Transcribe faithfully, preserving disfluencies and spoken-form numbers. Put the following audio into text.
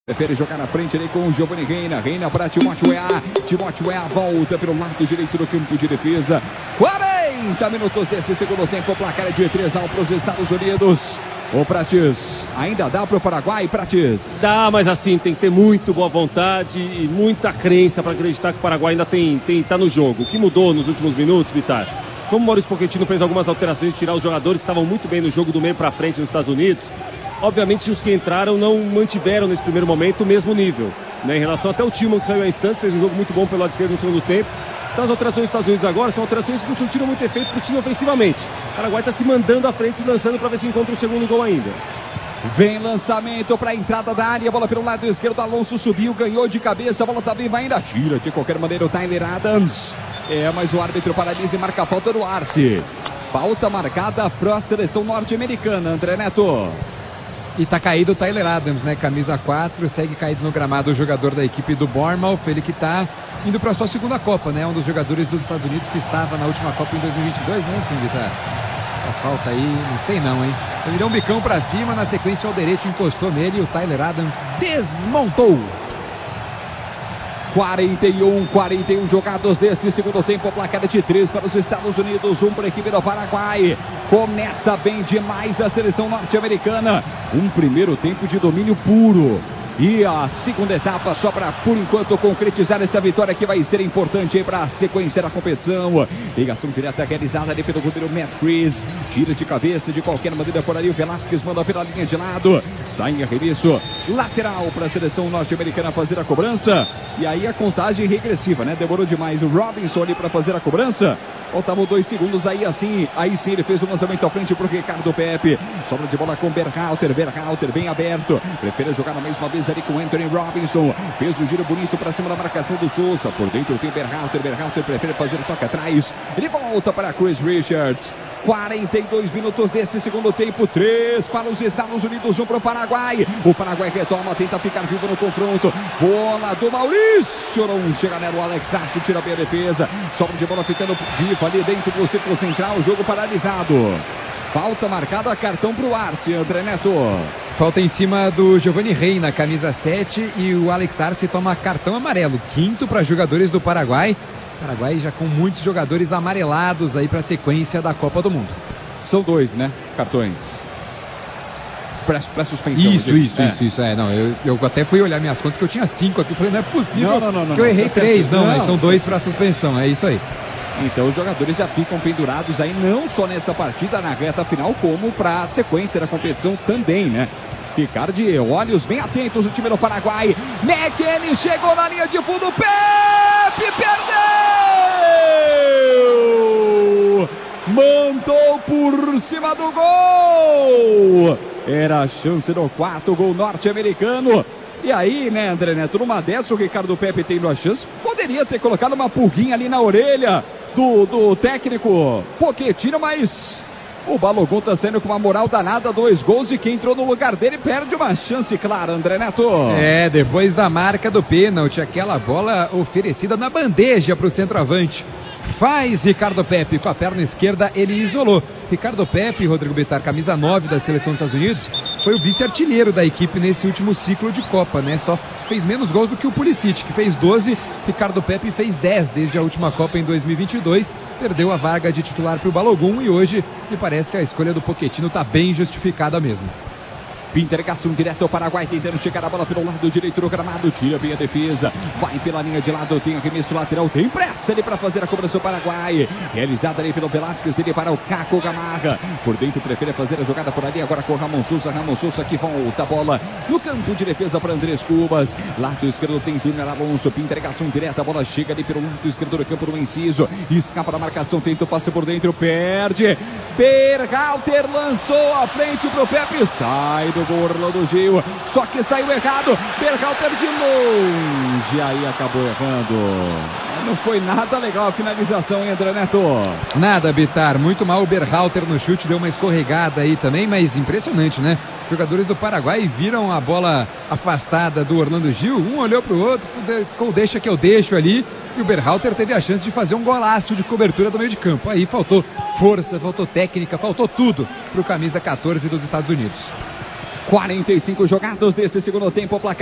Prefere jogar na frente ali com o Giovanni Reina. Reina para Timóteo Weah. Timóteo Weah volta pelo lado direito do campo de defesa. quarenta minutos desse segundo tempo. O placar é de três a um para os Estados Unidos. Ô Prates, ainda dá para o Paraguai, Prates? Dá, mas assim, tem que ter muito boa vontade e muita crença para acreditar que o Paraguai ainda tem, tem, tá no jogo. O que mudou nos últimos minutos, Vitar? Como o Maurício Pochettino fez algumas alterações de tirar os jogadores que estavam muito bem no jogo do meio para frente nos Estados Unidos, obviamente os que entraram não mantiveram nesse primeiro momento o mesmo nível, né? Em relação até o Tillman, que saiu a instantes, fez um jogo muito bom pelo lado esquerdo no segundo tempo. Então as alterações dos Estados Unidos agora são alterações que não surtiram muito efeito para o time ofensivamente. O Paraguai está se mandando à frente, se lançando para ver se encontra o segundo gol ainda. Vem lançamento para a entrada da área, bola pelo lado esquerdo, Alonso subiu, ganhou de cabeça, a bola também vai ainda, tira de qualquer maneira o Tyler Adams. É, mas o árbitro paralisa e marca a falta do Arce. Falta marcada para a seleção norte-americana, André Neto. E tá caído o Tyler Adams, né? Camisa quatro, segue caído no gramado o jogador da equipe do Bournemouth. Ele que tá indo para sua segunda Copa, né? Um dos jogadores dos Estados Unidos que estava na última Copa em dois mil e vinte e dois, né, sim, Vitar? A falta aí, não sei não, hein? Ele deu um bicão para cima, na sequência o Alderete encostou nele e o Tyler Adams desmontou. quarenta e um, quarenta e um jogados desse segundo tempo, a placar é de três para os Estados Unidos, um para a equipe do Paraguai. Começa bem demais a seleção norte-americana, um primeiro tempo de domínio puro. E a segunda etapa só para, por enquanto, concretizar essa vitória que vai ser importante para a sequência da competição. Ligação direta realizada ali pelo goleiro Matt Chris. Tira de cabeça de qualquer maneira por ali. O Velasquez manda pela linha de lado. Sai em arremesso lateral para a seleção norte-americana fazer a cobrança. E aí a contagem regressiva, né? Demorou demais o Robinson ali para fazer a cobrança. Faltavam dois segundos. Aí assim, aí sim ele fez o lançamento à frente para o Ricardo Pepe. Sobra de bola com Berhalter. Berhalter bem aberto. Prefere jogar na mesma vez ali com Anthony Robinson, fez um giro bonito para cima da marcação do Sousa, por dentro tem Berhalter, Berhalter prefere fazer o toque atrás, ele volta para Chris Richards. quarenta e dois minutos desse segundo tempo, três para os Estados Unidos, um para o Paraguai. O Paraguai retoma, tenta ficar vivo no confronto, bola do Maurício, não chega nela, o Alex Arce tira bem a defesa, sobra de bola ficando vivo ali dentro do círculo central, jogo paralisado. Falta marcada, cartão para o Arce, André Neto. Falta em cima do Giovanni Reina, camisa sete, e o Alex Arce toma cartão amarelo, quinto para jogadores do Paraguai. Paraguai já com muitos jogadores amarelados aí para a sequência da Copa do Mundo. São dois, né? Cartões. Para suspensão. Isso, isso, é. isso, isso. É, não, eu, eu até fui olhar minhas contas que eu tinha cinco aqui. Falei, não é possível não, não, não, não, que eu errei tá três. Não, não, não, são dois para suspensão, é isso aí. Então os jogadores já ficam pendurados aí, não só nessa partida, na reta final, como para a sequência da competição também, né? Ficar de olhos bem atentos o time do Paraguai. McKennie chegou na linha de fundo, Pepe perdeu! Mandou por cima do gol! Era a chance do quarto gol norte-americano. E aí, né, André Neto, numa dessa o Ricardo Pepe tendo a chance, poderia ter colocado uma pulguinha ali na orelha do, do técnico Pochettino, mas o Balogun tá saindo com uma moral danada, dois gols, e quem entrou no lugar dele perde uma chance clara, André Neto. É, depois da marca do pênalti, aquela bola oferecida na bandeja para o centroavante. Faz Ricardo Pepe com a perna esquerda, ele isolou. Ricardo Pepe, Rodrigo Bitar, camisa nove da seleção dos Estados Unidos, foi o vice-artilheiro da equipe nesse último ciclo de Copa, né? Só fez menos gols do que o Pulisic, que fez doze. Ricardo Pepe fez dez desde a última Copa em dois mil e vinte e dois. Perdeu a vaga de titular para o Balogun e hoje me parece que a escolha do Pochettino está bem justificada mesmo. Intergação direta ao Paraguai, tentando chegar a bola pelo lado direito do gramado, tira bem a defesa, vai pela linha de lado, tem arremesso lateral, tem pressa ali para fazer a cobrança do Paraguai, realizada ali pelo Velasquez, dele para o Caco Gamarra, por dentro prefere fazer a jogada por ali, agora com o Ramon Sousa, Ramon Sousa que volta a bola no campo de defesa para Andrés Cubas, lado esquerdo tem Júnior Alonso, intergação direta, a bola chega ali pelo lado esquerdo do campo do inciso, escapa da marcação, tenta o passe por dentro, perde, Berhalter lançou a frente pro Pepe, sai do gol Orlando Gil, só que saiu errado, Berhalter de longe, aí acabou errando. Não foi nada legal a finalização, hein, André Neto? Nada, Bitar, muito mal o Berhalter no chute, deu uma escorregada aí também, mas impressionante, né? Os jogadores do Paraguai viram a bola afastada do Orlando Gil, um olhou pro outro, ficou deixa que eu deixo ali, e o Berhalter teve a chance de fazer um golaço de cobertura do meio de campo. Aí faltou força, faltou técnica, faltou tudo pro camisa quatorze dos Estados Unidos. quarenta e cinco jogados desse segundo tempo, placar